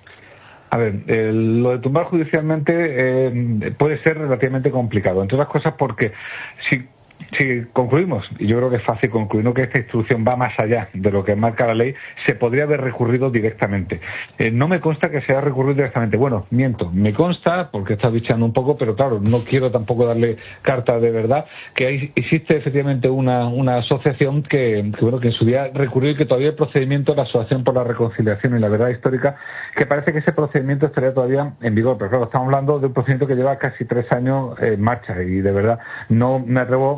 A ver, eh, lo de tumbar judicialmente eh, puede ser relativamente complicado, entre otras cosas porque si, si concluimos, y yo creo que es fácil concluir, ¿no?, que esta instrucción va más allá de lo que marca la ley, se podría haber recurrido directamente. Eh, no me consta que se haya recurrido directamente. Bueno, miento, me consta, porque he estado bichando un poco, pero claro, no quiero tampoco darle carta de verdad, que hay, existe efectivamente una, una asociación que, que, bueno, que en su día recurrió y que todavía el procedimiento de la Asociación por la Reconciliación y la Verdad Histórica, que parece que ese procedimiento estaría todavía en vigor, pero claro, estamos hablando de un procedimiento que lleva casi tres años en marcha, y de verdad no me atrevo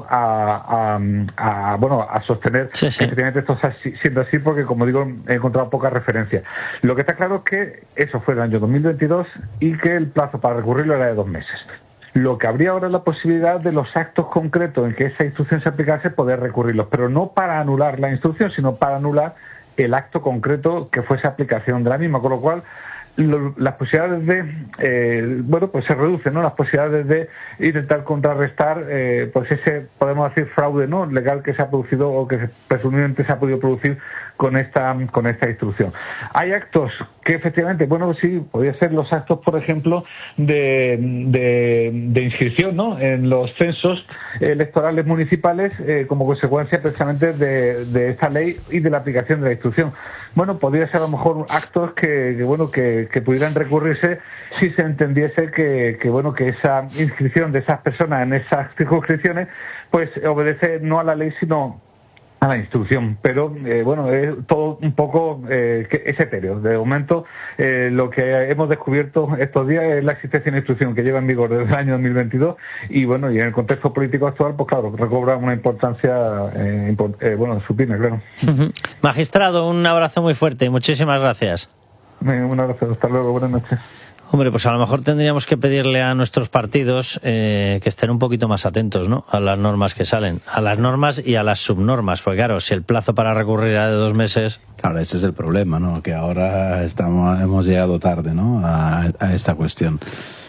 a, a, a bueno, a sostener sí, sí. que efectivamente esto está siendo así, porque como digo, he encontrado poca referencia. Lo que está claro es que eso fue el año dos mil veintidós y que el plazo para recurrirlo era de dos meses. Lo que habría ahora es la posibilidad de los actos concretos en que esa instrucción se aplicase, poder recurrirlos, pero no para anular la instrucción, sino para anular el acto concreto que fuese aplicación de la misma, con lo cual lo, las posibilidades de, eh, bueno, pues se reducen, ¿no?, las posibilidades de intentar contrarrestar, eh, pues ese, podemos decir, fraude, ¿no?, legal que se ha producido o que presumiblemente se ha podido producir con esta con esta instrucción. Hay actos que efectivamente, bueno, sí, podría ser los actos, por ejemplo, de, de, de inscripción, ¿no?, en los censos electorales municipales, eh, como consecuencia precisamente de, de esta ley y de la aplicación de la instrucción. Bueno, podría ser a lo mejor actos que, que bueno, que, que pudieran recurrirse si se entendiese que, que, bueno, que esa inscripción de esas personas en esas circunscripciones, pues obedece no a la ley, sino a la instrucción, pero eh, bueno, es todo un poco eh, que es etéreo. De momento, eh, lo que hemos descubierto estos días es la existencia de una instrucción que lleva en vigor desde el año dos mil veintidós, y bueno, y en el contexto político actual, pues claro, recobra una importancia eh, import, eh, bueno, supina, claro. Uh-huh. Magistrado, un abrazo muy fuerte y muchísimas gracias. Eh, un abrazo, hasta luego, buenas noches. Hombre, pues a lo mejor tendríamos que pedirle a nuestros partidos eh, que estén un poquito más atentos, ¿no?, a las normas que salen, a las normas y a las subnormas, porque claro, si el plazo para recurrir era de dos meses... Claro, ese es el problema, ¿no?, que ahora estamos hemos llegado tarde, ¿no?, a, a esta cuestión.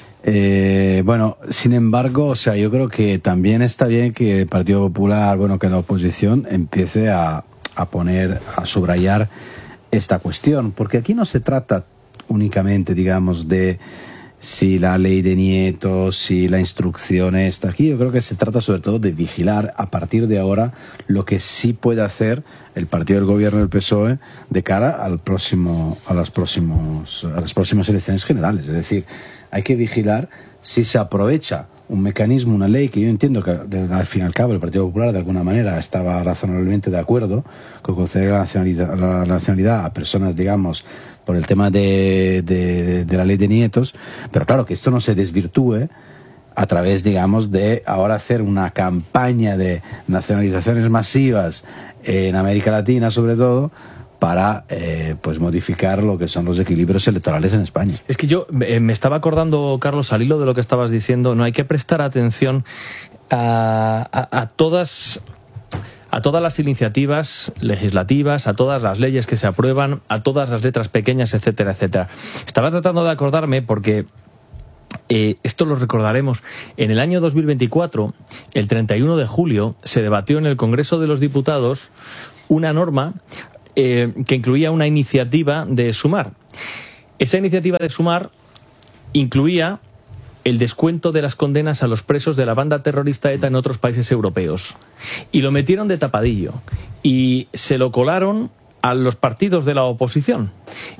Eh, bueno, sin embargo, o sea, yo creo que también está bien que el Partido Popular, bueno, que la oposición empiece a, a poner, a subrayar esta cuestión, porque aquí no se trata únicamente, digamos, de si la ley de nietos, si la instrucción está aquí. Yo creo que se trata sobre todo de vigilar a partir de ahora lo que sí puede hacer el partido del gobierno del P S O E de cara al próximo, a las próximos, a las próximas elecciones generales. Es decir, hay que vigilar si se aprovecha un mecanismo, una ley que yo entiendo que de, al fin y al cabo el Partido Popular de alguna manera estaba razonablemente de acuerdo con conceder la nacionalidad, la nacionalidad a personas, digamos, por el tema de, de, de la ley de nietos, pero claro, que esto no se desvirtúe a través, digamos, de ahora hacer una campaña de nacionalizaciones masivas en América Latina, sobre todo, para eh, pues modificar lo que son los equilibrios electorales en España. Es que yo eh, me estaba acordando, Carlos, al hilo de lo que estabas diciendo, no hay que prestar atención a, a, a todas... a todas las iniciativas legislativas, a todas las leyes que se aprueban, a todas las letras pequeñas, etcétera, etcétera. Estaba tratando de acordarme porque eh, esto lo recordaremos. En el año dos mil veinticuatro, el treinta y uno de julio, se debatió en el Congreso de los Diputados una norma eh, que incluía una iniciativa de Sumar. Esa iniciativa de Sumar incluía el descuento de las condenas a los presos de la banda terrorista ETA en otros países europeos. Y lo metieron de tapadillo. Y se lo colaron a los partidos de la oposición.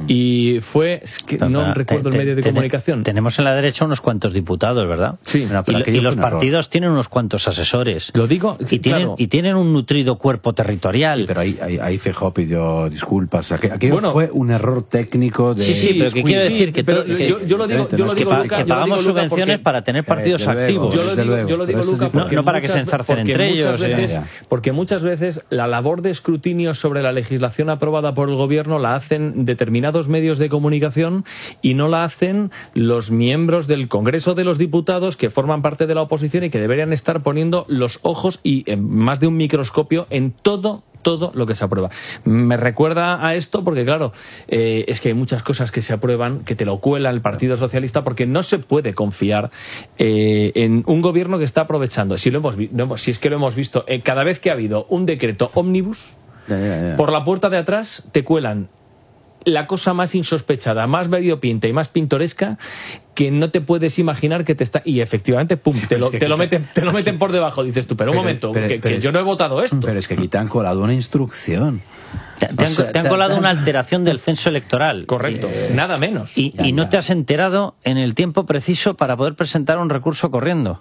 Y fue, es que no Pero, recuerdo te, el medio de te, comunicación. Tenemos en la derecha unos cuantos diputados, ¿verdad? Sí. Bueno, y, y los partidos error. tienen unos cuantos asesores. Lo digo, y tienen claro. y tienen un nutrido cuerpo territorial. Sí, pero ahí, ahí, ahí Feijóo pidió disculpas. Aquello aquí bueno, fue un error técnico de... Sí, sí, pero ¿qué quiere decir? Que, pero, que, yo, yo lo digo, yo lo digo, que, Luca, que pagamos yo lo digo, subvenciones porque, para tener partidos luego, activos. Yo lo digo, luego, yo lo digo Luca, porque no, no para que se enzarcen entre ellos. Veces, eh. Porque muchas veces la labor de escrutinio sobre la legislación aprobada por el gobierno la hacen determinados medios de comunicación y no la hacen los miembros del Congreso de los Diputados que forman parte de la oposición y que deberían estar poniendo los ojos y eh, más de un microscopio en todo todo lo que se aprueba. Me recuerda a esto porque, claro, eh, es que hay muchas cosas que se aprueban que te lo cuela el Partido Socialista porque no se puede confiar eh, en un gobierno que está aprovechando. Si, lo hemos, lo hemos, si es que lo hemos visto, eh, cada vez que ha habido un decreto ómnibus, ya, ya, ya. por la puerta de atrás te cuelan la cosa más insospechada, más variopinta y más pintoresca que no te puedes imaginar que te está... Y efectivamente, pum, sí, te, lo, te, lo meten, te lo meten por debajo. Dices tú, pero, pero un momento, pero, que, pero que es, yo no he votado esto. Pero es que aquí te han colado una instrucción. Te, te, han, sea, te han colado te, una alteración del censo electoral. Correcto, eh, nada menos. Y, y no te has enterado en el tiempo preciso para poder presentar un recurso corriendo.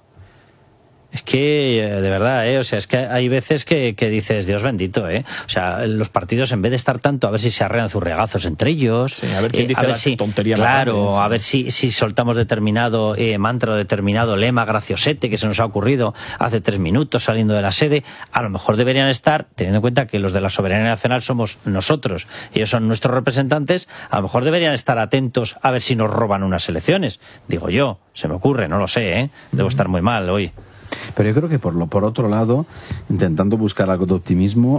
Es que, de verdad, ¿eh? O sea, es que hay veces que, que dices, Dios bendito, ¿eh? O sea, los partidos, en vez de estar tanto a ver si se arrean zurriagazos entre ellos, sí, a ver quién eh, dice a ver la si, tontería claro, más grande, a ver si, si soltamos determinado eh, mantra o determinado lema graciosete que se nos ha ocurrido hace tres minutos saliendo de la sede, a lo mejor deberían estar, teniendo en cuenta que los de la soberanía nacional somos nosotros, ellos son nuestros representantes, a lo mejor deberían estar atentos a ver si nos roban unas elecciones. Digo yo, se me ocurre, no lo sé, ¿eh? Debo estar muy mal hoy. Pero yo creo que por lo por otro lado, intentando buscar algo de optimismo,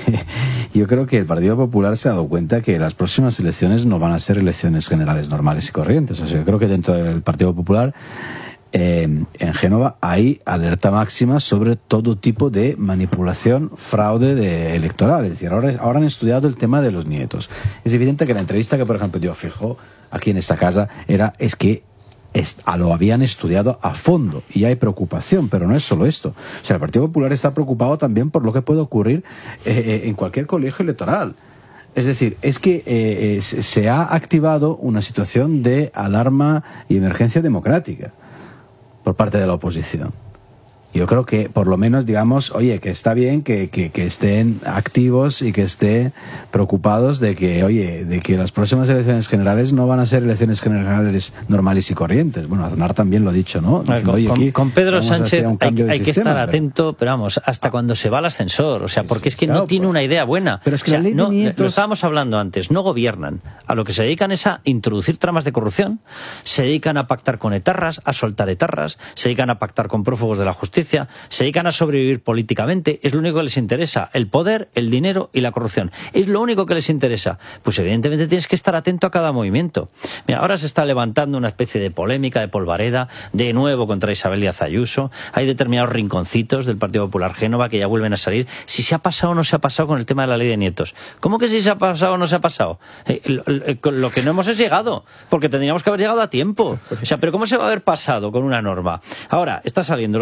yo creo que el Partido Popular se ha dado cuenta que las próximas elecciones no van a ser elecciones generales normales y corrientes. O sea, yo creo que dentro del Partido Popular, eh, en Génova, hay alerta máxima sobre todo tipo de manipulación, fraude de electoral. Es decir, ahora, ahora han estudiado el tema de los nietos. Es evidente que la entrevista que, por ejemplo, dio Feijóo aquí en esta casa era, es que lo habían estudiado a fondo y hay preocupación, pero no es solo esto. O sea, el Partido Popular está preocupado también por lo que puede ocurrir eh, en cualquier colegio electoral. Es decir, es que eh, se ha activado una situación de alarma y emergencia democrática por parte de la oposición. Yo creo que, por lo menos, digamos, oye, que está bien que, que, que estén activos y que estén preocupados de que, oye, de que las próximas elecciones generales no van a ser elecciones generales normales y corrientes. Bueno, Aznar también lo ha dicho, ¿no? Diciendo, con, oye, aquí con Pedro Sánchez hay, hay sistema, que estar pero... atento, pero vamos, hasta cuando se va al ascensor, o sea, sí, porque sí, es que claro, no tiene pues, una idea buena. Pero es que o sea, la ley no, de nietos... lo estábamos hablando antes, no gobiernan. A lo que se dedican es a introducir tramas de corrupción, se dedican a pactar con etarras, a soltar etarras, se dedican a pactar con prófugos de la justicia, se dedican a sobrevivir políticamente, es lo único que les interesa, el poder, el dinero y la corrupción. Es lo único que les interesa. Pues evidentemente tienes que estar atento a cada movimiento. Mira, ahora se está levantando una especie de polémica, de polvareda, de nuevo contra Isabel Díaz Ayuso. Hay determinados rinconcitos del Partido Popular Génova que ya vuelven a salir. Si se ha pasado o no se ha pasado con el tema de la ley de nietos. ¿Cómo que si se ha pasado o no se ha pasado? Eh, lo, lo, lo que no hemos es llegado, porque tendríamos que haber llegado a tiempo. O sea, pero ¿cómo se va a haber pasado con una norma? Ahora, está saliendo, lo comentábamos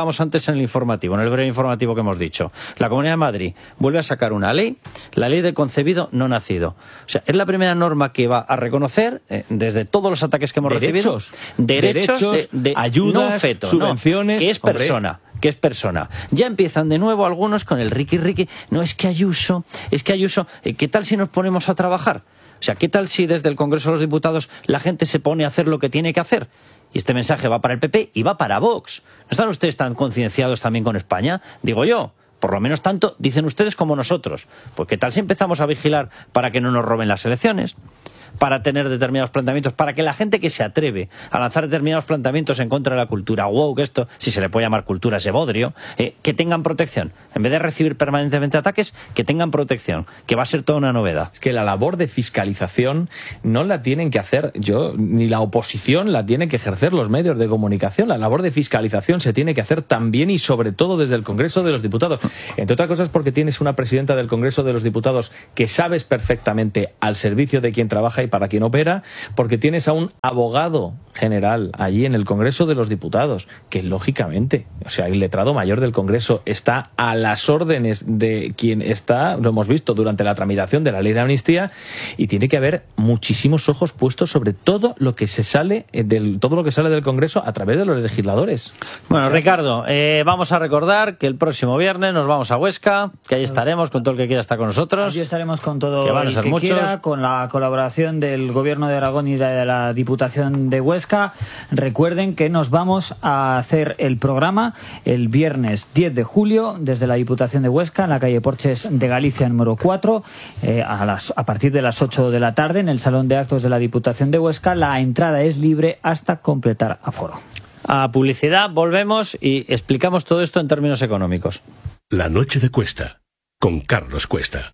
comentábamos antes en el informativo, en el breve informativo que hemos dicho. La Comunidad de Madrid vuelve a sacar una ley, la ley del concebido no nacido. O sea, es la primera norma que va a reconocer, eh, desde todos los ataques que hemos derechos, recibido, derechos, derechos de, de ayudas, no feto, subvenciones, no, que es persona. Hombre. que es persona. Ya empiezan de nuevo algunos con el riqui riqui. No, es que Ayuso, es que Ayuso, ¿qué tal si nos ponemos a trabajar? O sea, ¿qué tal si desde el Congreso de los Diputados la gente se pone a hacer lo que tiene que hacer? Y este mensaje va para el P P y va para Vox. ¿No están ustedes tan concienciados también con España? Digo yo. Por lo menos tanto dicen ustedes como nosotros. Pues ¿qué tal si empezamos a vigilar para que no nos roben las elecciones? Para tener determinados planteamientos, para que la gente que se atreve a lanzar determinados planteamientos en contra de la cultura woke, esto, si se le puede llamar cultura ese bodrio, eh, que tengan protección. En vez de recibir permanentemente ataques, que tengan protección, que va a ser toda una novedad. Es que la labor de fiscalización no la tienen que hacer yo, ni la oposición la tiene que ejercer los medios de comunicación. La labor de fiscalización se tiene que hacer también y sobre todo desde el Congreso de los Diputados. Entre otras cosas porque tienes una presidenta del Congreso de los Diputados que sabes perfectamente al servicio de quien trabaja y para quien opera, porque tienes a un abogado general allí en el Congreso de los Diputados, que lógicamente, o sea, el letrado mayor del Congreso está a las órdenes de quien está, lo hemos visto durante la tramitación de la ley de amnistía, y tiene que haber muchísimos ojos puestos sobre todo lo que se sale del, todo lo que sale del Congreso a través de los legisladores. Bueno, o sea, Ricardo, eh, vamos a recordar que el próximo viernes nos vamos a Huesca, que ahí estaremos con todo el que quiera estar con nosotros. Allí estaremos con todo que van a el ser que muchos. quiera, con la colaboración del Gobierno de Aragón y de la Diputación de Huesca. Recuerden que nos vamos a hacer el programa el viernes diez de julio desde la Diputación de Huesca, en la calle Porches de Galicia número cuatro, eh, a, las, a partir de las ocho de la tarde en el Salón de Actos de la Diputación de Huesca. La entrada es libre hasta completar aforo. A publicidad volvemos y explicamos todo esto en términos económicos. La noche de Cuesta, con Carlos Cuesta.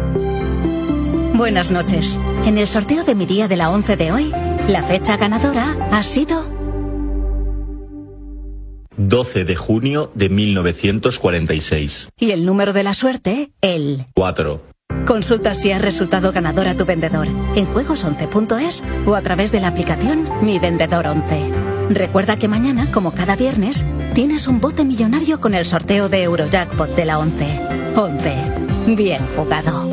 Buenas noches. En el sorteo de mi día de la once de hoy, la fecha ganadora ha sido doce de junio de mil novecientos cuarenta y seis. Y el número de la suerte, el cuatro. Consulta si has resultado ganador a tu vendedor en juegos once punto es o a través de la aplicación Mi Vendedor once. Recuerda que mañana, como cada viernes, tienes un bote millonario con el sorteo de Eurojackpot de la once. once. Bien jugado.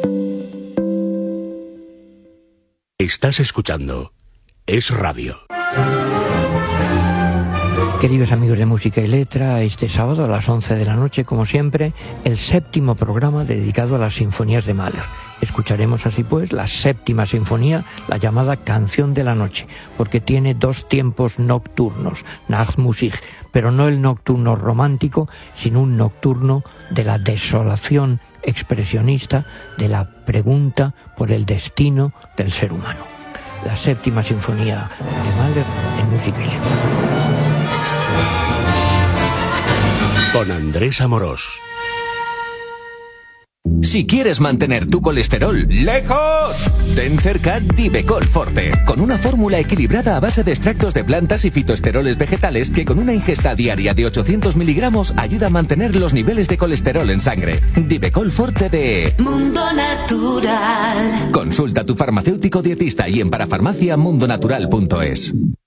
Estás escuchando Es Radio. Queridos amigos de Música y Letra, este sábado a las once de la noche, como siempre, el séptimo programa dedicado a las sinfonías de Mahler. Escucharemos así pues la séptima sinfonía, la llamada Canción de la Noche, porque tiene dos tiempos nocturnos, Nachtmusik, pero no el nocturno romántico, sino un nocturno de la desolación expresionista, de la pregunta por el destino del ser humano. La séptima sinfonía de Mahler en Música y Letra. Con Andrés Amorós. Si quieres mantener tu colesterol lejos, ten cerca Divecol Forte, con una fórmula equilibrada a base de extractos de plantas y fitoesteroles vegetales que con una ingesta diaria de ochocientos miligramos ayuda a mantener los niveles de colesterol en sangre. Divecol Forte de Mundo Natural. Consulta a tu farmacéutico dietista y en parafarmacia mundonatural punto es.